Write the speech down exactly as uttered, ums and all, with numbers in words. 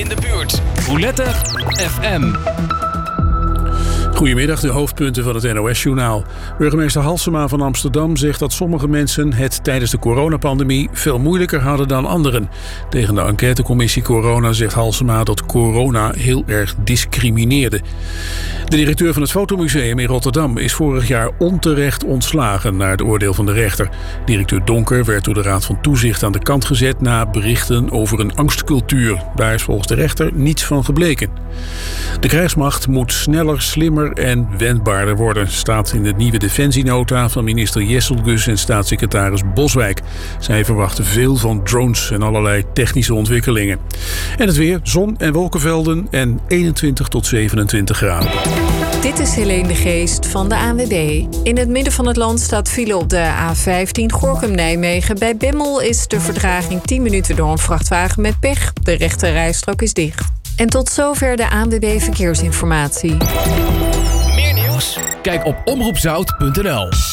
in de buurt. Roulette F M. Goedemiddag, de hoofdpunten van het N O S-journaal. Burgemeester Halsema van Amsterdam zegt dat sommige mensen het tijdens de coronapandemie veel moeilijker hadden dan anderen. Tegen de enquêtecommissie Corona zegt Halsema dat corona heel erg discrimineerde. De directeur van het Fotomuseum in Rotterdam is vorig jaar onterecht ontslagen naar het oordeel van de rechter. Directeur Donker werd door de Raad van Toezicht aan de kant gezet na berichten over een angstcultuur. Daar is volgens de rechter niets van gebleken. De krijgsmacht moet sneller, slimmer en wendbaarder worden, staat in de nieuwe defensienota van minister Jesselgus en staatssecretaris Boswijk. Zij verwachten veel van drones en allerlei technische ontwikkelingen. En het weer, zon en wolkenvelden en eenentwintig tot zevenentwintig graden. Dit is Helene de Geest van de A N W B. In het midden van het land staat file op de A vijftien Gorinchem-Nijmegen. Bij Bemmel is de vertraging tien minuten door een vrachtwagen met pech. De rechte rijstrook is dicht. En tot zover de A N W B Verkeersinformatie. Meer nieuws? Kijk op omroep zout punt n l.